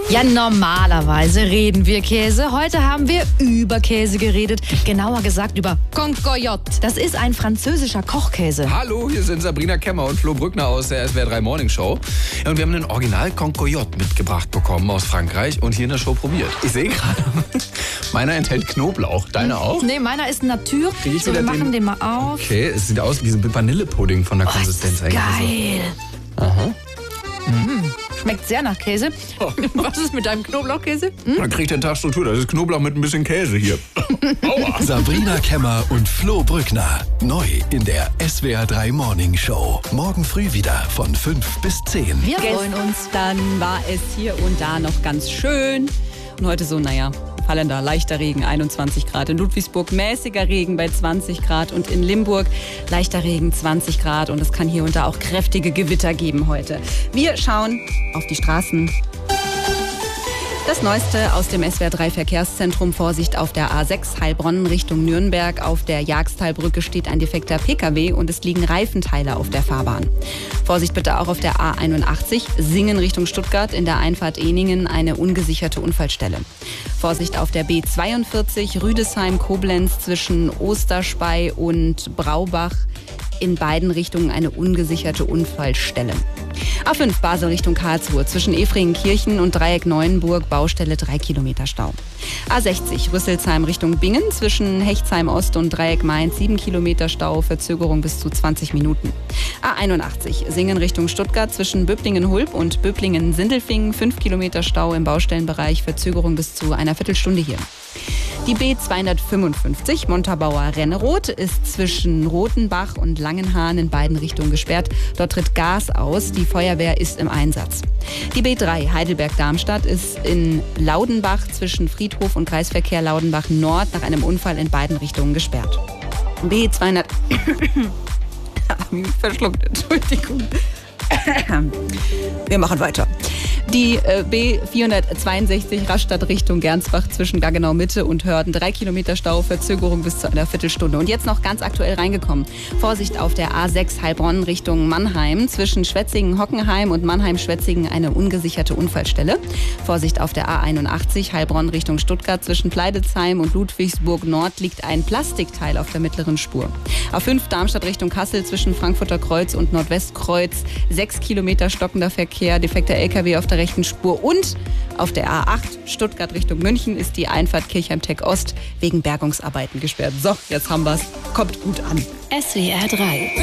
Ja, normalerweise reden wir Käse. Heute haben wir über Käse geredet. Genauer gesagt über Concoyote. Das ist ein französischer Kochkäse. Hallo, hier sind Sabrina Kemmer und Flo Brückner aus der SWR 3 Morning Show. Ja, und wir haben einen Original Concoyote mitgebracht bekommen aus Frankreich und hier in der Show probiert. Ich sehe gerade, meiner enthält Knoblauch. Deiner auch? Nee, meiner ist Natur. So, wir machen den mal auf. Okay, es sieht aus wie so ein Vanillepudding von der Konsistenz. Ist geil. Aha. Schmeckt sehr nach Käse. Oh. Was ist mit deinem Knoblauchkäse? Man kriegt den Tag Struktur. Das ist Knoblauch mit ein bisschen Käse hier. Aua. Sabrina Kemmer und Flo Brückner. Neu in der SWR 3 Morning Show. Morgen früh wieder von 5 bis 10. Wir freuen uns. Dann war es hier und da noch ganz schön. Und heute so, fallender, leichter Regen, 21 Grad. In Ludwigsburg mäßiger Regen bei 20 Grad und in Limburg leichter Regen, 20 Grad. Und es kann hier und da auch kräftige Gewitter geben heute. Wir schauen auf die Straßen. Das Neueste aus dem SWR 3 Verkehrszentrum. Vorsicht auf der A6 Heilbronn Richtung Nürnberg. Auf der Jagstalbrücke steht ein defekter Pkw und es liegen Reifenteile auf der Fahrbahn. Vorsicht bitte auch auf der A81 Singen Richtung Stuttgart. In der Einfahrt Eningen eine ungesicherte Unfallstelle. Vorsicht auf der B42 Rüdesheim-Koblenz zwischen Osterspey und Braubach. In beiden Richtungen eine ungesicherte Unfallstelle. A5 Basel Richtung Karlsruhe zwischen Efringenkirchen und Dreieck Neuenburg Baustelle 3 Kilometer Stau. A60 Rüsselsheim Richtung Bingen zwischen Hechtsheim Ost und Dreieck Mainz 7 Kilometer Stau, Verzögerung bis zu 20 Minuten. A81 Singen Richtung Stuttgart zwischen Böblingen-Hulb und Böblingen-Sindelfingen 5 Kilometer Stau im Baustellenbereich, Verzögerung bis zu einer Viertelstunde hier. Die B255 Montabaur Renneroth ist zwischen Rothenbach und Langenhahn in beiden Richtungen gesperrt. Dort tritt Gas aus. Die Feuerwehr ist im Einsatz. Die B3 Heidelberg-Darmstadt ist in Laudenbach zwischen Friedhof und Kreisverkehr Laudenbach Nord nach einem Unfall in beiden Richtungen gesperrt. B200 verschluckt, Entschuldigung. Wir machen weiter. Die B462 Rastatt Richtung Gernsbach zwischen Gaggenau Mitte und Hörden 3 Kilometer Stau, Verzögerung bis zu einer Viertelstunde. Und jetzt noch ganz aktuell reingekommen. Vorsicht auf der A6 Heilbronn Richtung Mannheim zwischen Schwetzingen-Hockenheim und Mannheim-Schwetzingen eine ungesicherte Unfallstelle. Vorsicht auf der A81 Heilbronn Richtung Stuttgart zwischen Pleidelsheim und Ludwigsburg Nord liegt ein Plastikteil auf der mittleren Spur. A5 Darmstadt Richtung Kassel zwischen Frankfurter Kreuz und Nordwestkreuz 6 Kilometer stockender Verkehr, defekter LKW auf der rechten Spur und auf der A8 Stuttgart Richtung München ist die Einfahrt Kirchheim-Tech Ost wegen Bergungsarbeiten gesperrt. So, jetzt haben wir's. Kommt gut an. SWR 3